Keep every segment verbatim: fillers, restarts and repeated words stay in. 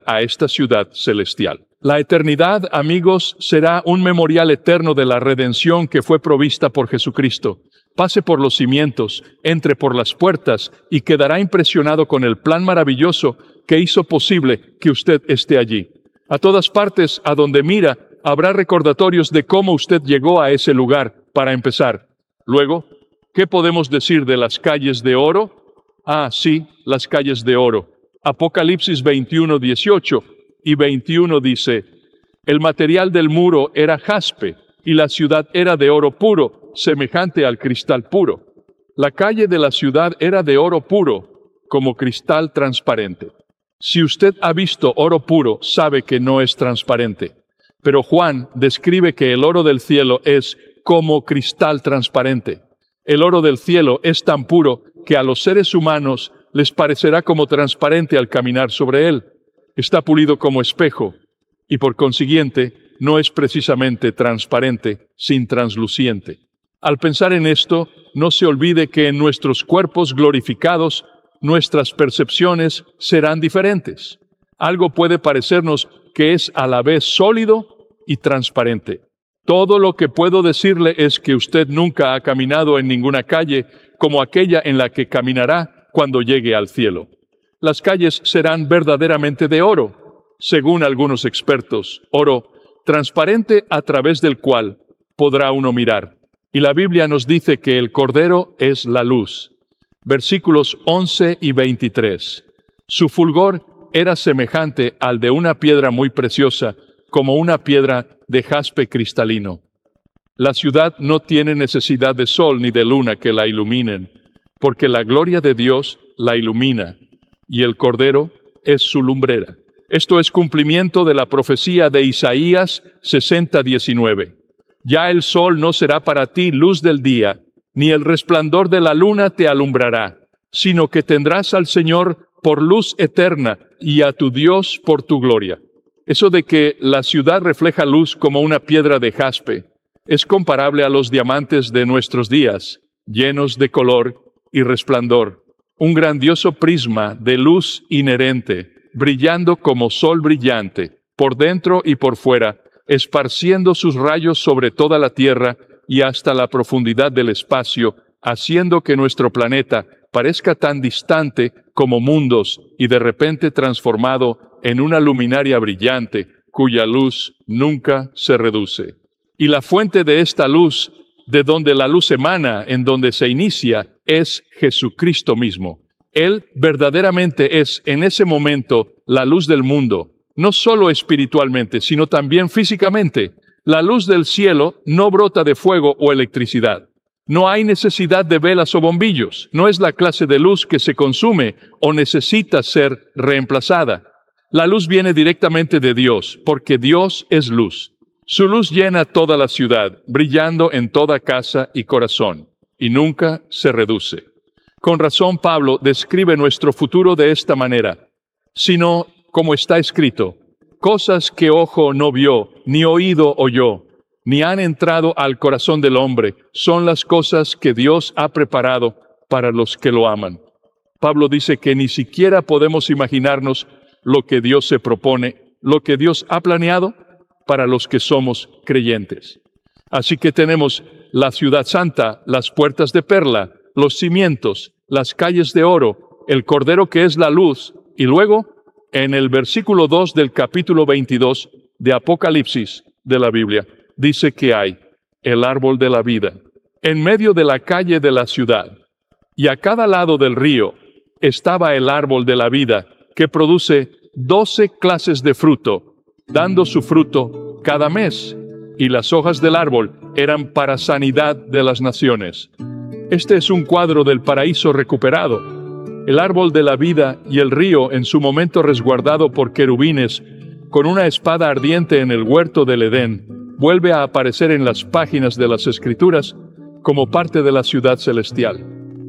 a esta ciudad celestial. La eternidad, amigos, será un memorial eterno de la redención que fue provista por Jesucristo. Pase por los cimientos, entre por las puertas y quedará impresionado con el plan maravilloso que hizo posible que usted esté allí. A todas partes, a donde mira, habrá recordatorios de cómo usted llegó a ese lugar, para empezar. Luego, ¿qué podemos decir de las calles de oro? Ah, sí, las calles de oro. Apocalipsis veintiuno, dieciocho y veintiuno dice, el material del muro era jaspe, y la ciudad era de oro puro, semejante al cristal puro. La calle de la ciudad era de oro puro, como cristal transparente. Si usted ha visto oro puro, sabe que no es transparente. Pero Juan describe que el oro del cielo es como cristal transparente. El oro del cielo es tan puro que a los seres humanos les parecerá como transparente al caminar sobre él. Está pulido como espejo y por consiguiente no es precisamente transparente, sin transluciente. Al pensar en esto, no se olvide que en nuestros cuerpos glorificados, nuestras percepciones serán diferentes. Algo puede parecernos que es a la vez sólido y transparente. Todo lo que puedo decirle es que usted nunca ha caminado en ninguna calle como aquella en la que caminará cuando llegue al cielo. Las calles serán verdaderamente de oro, según algunos expertos, oro transparente a través del cual podrá uno mirar. Y la Biblia nos dice que el Cordero es la luz. Versículos once y veintitrés. Su fulgor era semejante al de una piedra muy preciosa, como una piedra de jaspe cristalino. La ciudad no tiene necesidad de sol ni de luna que la iluminen, porque la gloria de Dios la ilumina, y el Cordero es su lumbrera. Esto es cumplimiento de la profecía de Isaías sesenta, diecinueve. Ya el sol no será para ti luz del día, ni el resplandor de la luna te alumbrará, sino que tendrás al Señor por luz eterna y a tu Dios por tu gloria. Eso de que la ciudad refleja luz como una piedra de jaspe es comparable a los diamantes de nuestros días, llenos de color y resplandor. Un grandioso prisma de luz inherente, brillando como sol brillante, por dentro y por fuera, esparciendo sus rayos sobre toda la tierra y hasta la profundidad del espacio, haciendo que nuestro planeta parezca tan distante como mundos y de repente transformado en una luminaria brillante cuya luz nunca se reduce. Y la fuente de esta luz, de donde la luz emana, en donde se inicia, es Jesucristo mismo. Él verdaderamente es en ese momento la luz del mundo, no solo espiritualmente, sino también físicamente. La luz del cielo no brota de fuego o electricidad. No hay necesidad de velas o bombillos. No es la clase de luz que se consume o necesita ser reemplazada. La luz viene directamente de Dios, porque Dios es luz. Su luz llena toda la ciudad, brillando en toda casa y corazón, y nunca se reduce. Con razón, Pablo describe nuestro futuro de esta manera, sino, como está escrito, cosas que ojo no vio, ni oído oyó, ni han entrado al corazón del hombre, son las cosas que Dios ha preparado para los que lo aman. Pablo dice que ni siquiera podemos imaginarnos lo que Dios se propone, lo que Dios ha planeado para los que somos creyentes. Así que tenemos la ciudad santa, las puertas de perla, los cimientos, las calles de oro, el Cordero que es la luz, y luego, en el versículo dos del capítulo veintidós de Apocalipsis de la Biblia, dice que hay el árbol de la vida en medio de la calle de la ciudad, y a cada lado del río estaba el árbol de la vida, que produce doce clases de fruto, dando su fruto cada mes, y las hojas del árbol eran para sanidad de las naciones. Este es un cuadro del paraíso recuperado. El árbol de la vida y el río en su momento resguardado por querubines, con una espada ardiente en el huerto del Edén, vuelve a aparecer en las páginas de las Escrituras como parte de la ciudad celestial.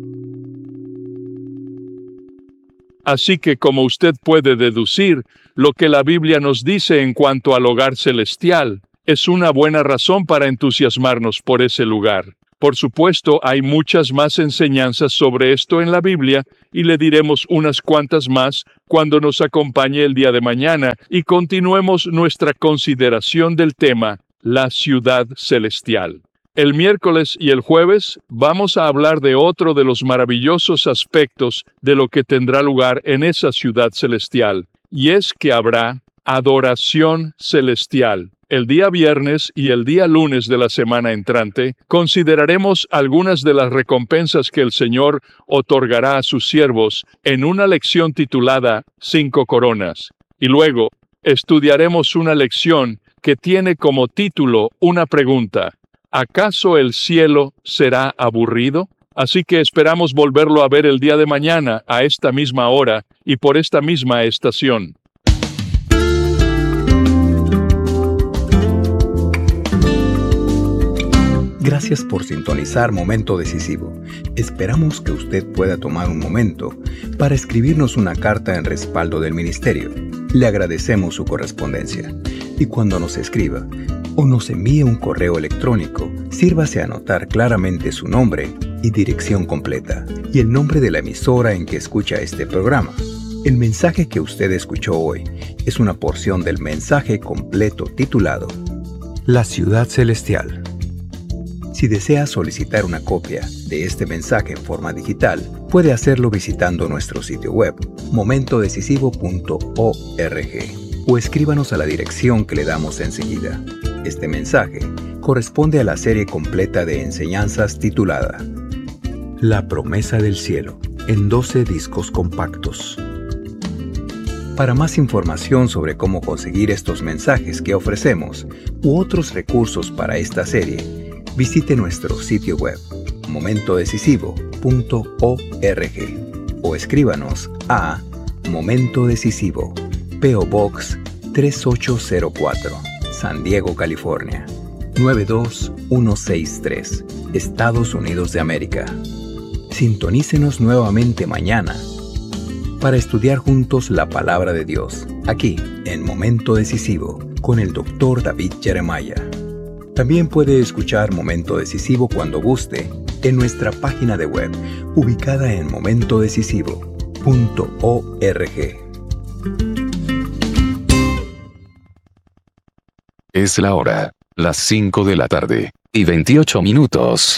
Así que, como usted puede deducir, lo que la Biblia nos dice en cuanto al hogar celestial es una buena razón para entusiasmarnos por ese lugar. Por supuesto, hay muchas más enseñanzas sobre esto en la Biblia y le diremos unas cuantas más cuando nos acompañe el día de mañana y continuemos nuestra consideración del tema, la ciudad celestial. El miércoles y el jueves vamos a hablar de otro de los maravillosos aspectos de lo que tendrá lugar en esa ciudad celestial, y es que habrá adoración celestial. El día viernes y el día lunes de la semana entrante consideraremos algunas de las recompensas que el Señor otorgará a sus siervos en una lección titulada Cinco Coronas. Y luego estudiaremos una lección que tiene como título una pregunta: ¿acaso el cielo será aburrido? Así que esperamos volverlo a ver el día de mañana a esta misma hora y por esta misma estación. Gracias por sintonizar Momento Decisivo. Esperamos que usted pueda tomar un momento para escribirnos una carta en respaldo del ministerio. Le agradecemos su correspondencia. Y cuando nos escriba o nos envíe un correo electrónico, sírvase a anotar claramente su nombre y dirección completa y el nombre de la emisora en que escucha este programa. El mensaje que usted escuchó hoy es una porción del mensaje completo titulado La Ciudad Celestial. Si desea solicitar una copia de este mensaje en forma digital, puede hacerlo visitando nuestro sitio web, momento decisivo punto org, o escríbanos a la dirección que le damos enseguida. Este mensaje corresponde a la serie completa de enseñanzas titulada La Promesa del Cielo, en doce discos compactos. Para más información sobre cómo conseguir estos mensajes que ofrecemos u otros recursos para esta serie, visite nuestro sitio web, momento decisivo punto org, o escríbanos a Momento Decisivo, P O Box tres ocho cero cuatro, San Diego, California, nueve dos uno seis tres, Estados Unidos de América. Sintonícenos nuevamente mañana para estudiar juntos la Palabra de Dios, aquí en Momento Decisivo, con el doctor David Jeremiah. También puede escuchar Momento Decisivo cuando guste en nuestra página de web, ubicada en momento decisivo punto org. Es la hora, las cinco de la tarde, y veintiocho minutos.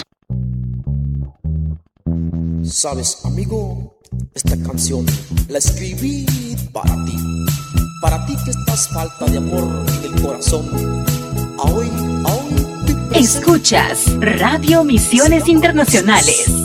Sabes, amigo, esta canción la escribí para ti. Para ti que estás falta de amor en el corazón. Hoy, hoy. Escuchas Radio Misiones Internacionales.